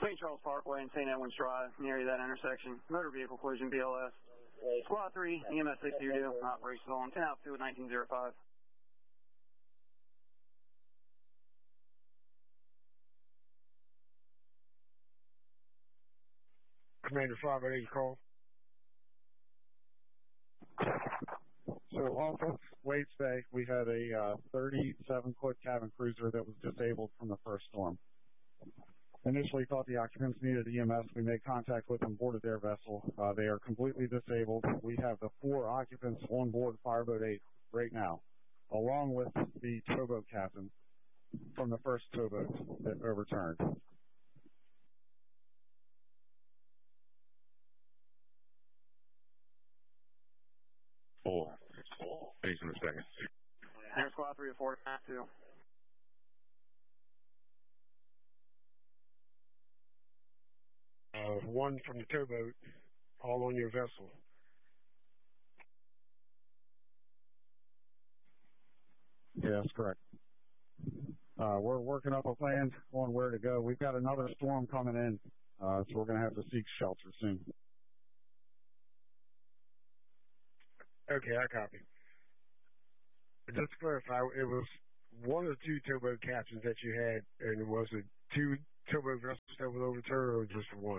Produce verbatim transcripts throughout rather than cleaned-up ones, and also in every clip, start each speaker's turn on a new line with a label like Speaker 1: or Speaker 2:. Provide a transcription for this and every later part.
Speaker 1: Saint Charles Parkway and Saint Edwin's Drive, near that intersection. Motor vehicle collision, B L S. Squad three, E M S six zero two, operations on ten altitude nineteen oh five.
Speaker 2: Commander five oh eight call.
Speaker 3: So off of Wade's Bay, we had a thirty-seven foot uh, cabin cruiser that was disabled from the first storm. Initially thought the occupants needed E M S. We made contact with them, boarded their vessel. Uh, they are completely disabled. We have the four occupants on board Fireboat eight right now, along with the towboat captain from the first towboat that overturned.
Speaker 4: Four. Thanks in a second.
Speaker 1: Air Squad three oh four, two.
Speaker 2: Uh, one from the towboat, all on your vessel.
Speaker 3: Yeah, that's correct. Uh, we're working up a plan on where to go. We've got another storm coming in, uh, so we're going to have to seek shelter soon.
Speaker 2: Okay, I copy. Just to clarify, it was one or two towboat captains that you had, and was it two towboat vessels that was overturned, or just one?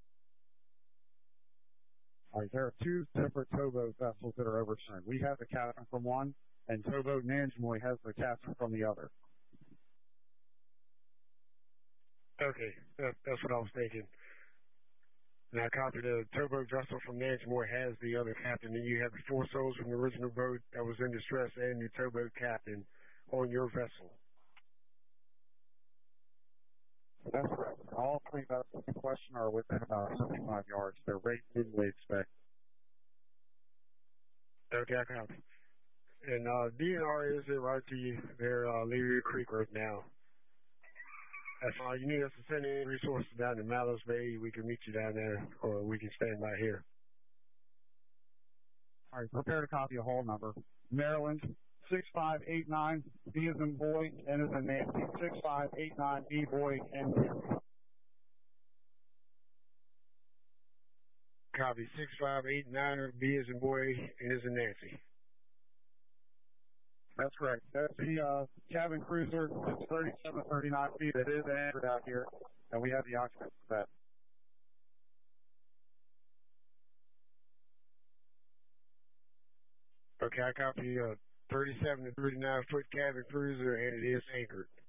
Speaker 3: All right, there are two separate towboat vessels that are overturned. We have the captain from one, and Towboat Nanjemoy has the captain from the other.
Speaker 2: Okay, that, that's what I was thinking. And I copied the towboat vessel from Nanjemoy has the other captain, and you have the four souls from the original boat that was in distress and your towboat captain on your vessel.
Speaker 3: That's correct. All three vessels in question are within about seventy-five yards. They're right in Wade's Bay.
Speaker 2: Okay, I copy. And uh, D N R is it right to you? They're uh, Leary Creek right now. If uh, you need us to send any resources down to Mallows Bay, we can meet you down there, or we can stand by here.
Speaker 3: All right, prepare to copy a hull number. Maryland, six five eight nine, B as in boy, N as in Nancy, six five eight nine, B boy, N.
Speaker 2: Copy, six five eight nine, B as in boy, N as in Nancy.
Speaker 3: That's correct. That's the uh, cabin cruiser. It's thirty-seven, thirty-nine feet. It is anchored out here, and we have the occupants for that.
Speaker 2: Okay, I copy a thirty-seven to thirty-nine foot cabin cruiser, and it is anchored.